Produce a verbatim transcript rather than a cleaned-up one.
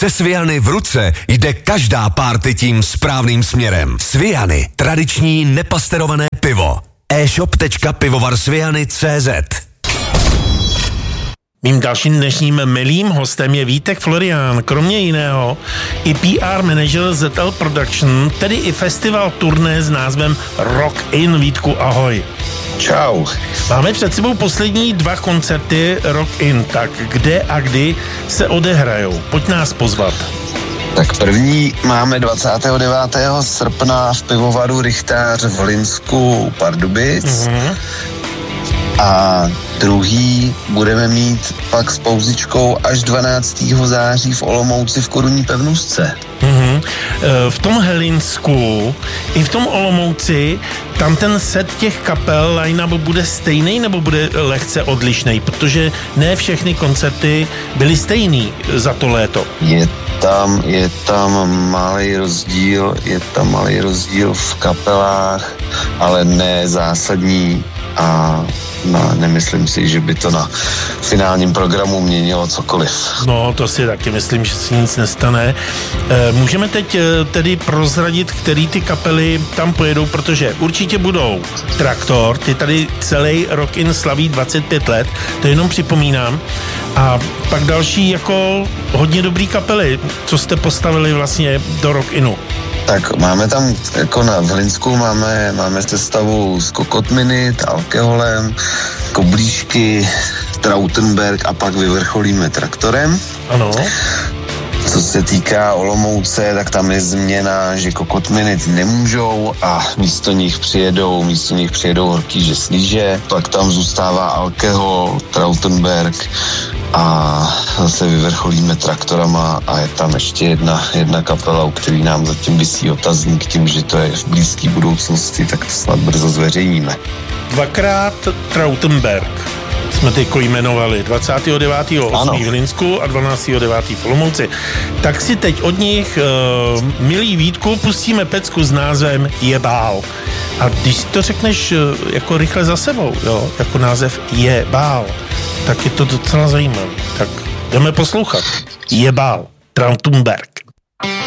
Se Sviany v ruce jde každá párty tím správným směrem. Sviany, tradiční nepasterované pivo. e-shop tečka pivovarsviany tečka cé zet. Mým dalším dnešním milým hostem je Vítek Florián, kromě jiného i P R manažer Z L Production, tedy i festival turné s názvem Rock In. Vítku, ahoj. Čau. Máme před sebou poslední dva koncerty Rock In, tak kde a kdy se odehrajou? Pojď nás pozvat. Tak první máme dvacátého devátého srpna v pivovaru Richtář v Hlinsku u Pardubic. Mm-hmm. A druhý budeme mít pak s pauzičkou až dvanáctého září v Olomouci v Korunní pevnostce. Mm-hmm. V tom Hlinsku i v tom Olomouci tam ten set těch kapel line-up bude stejný nebo bude lehce odlišný? Protože ne všechny koncerty byly stejný za to léto. Je tam, je tam malý rozdíl, je tam malý rozdíl v kapelách, ale ne zásadní a no, nemyslím si, že by to na finálním programu měnilo cokoliv. No, to si taky myslím, že si nic nestane. Můžeme teď tedy prozradit, který ty kapely tam pojedou, protože určitě budou Traktor, ty tady celý Rock In slaví dvacet pět let, to jenom připomínám. A pak další jako hodně dobrý kapely, co jste postavili vlastně do Rock Inu. Tak máme tam, jako na v Hlinsku máme, máme sestavu z Kokotminy, Alkoholem, Koblížky, Trautenberg a pak vyvrcholíme Traktorem. Ano. Co se týká Olomouce, tak tam je změna, že Kokotminy nemůžou a místo nich přijedou, místo nich přijedou Horký žeslíže, pak tam zůstává Alkohol, Trautenberg a zase vyvrcholíme Traktorama a je tam ještě jedna, jedna kapela, u který nám zatím visí otazník tím, že to je v blízké budoucnosti, tak to snad brzo zveřejníme. Dvakrát Trautenberg jsme teďko jmenovali, dvacátého devátého osmého v Hlinsku a dvanáctého devátého v Olomouci. Tak si teď od nich, uh, milý Vítku, pustíme pecku s názvem Jebál. A když si to řekneš uh, jako rychle za sebou, jo, jako název Jebál, tak je to docela zajímavé. Tak jdeme poslouchat. Jebál, Trautenberg.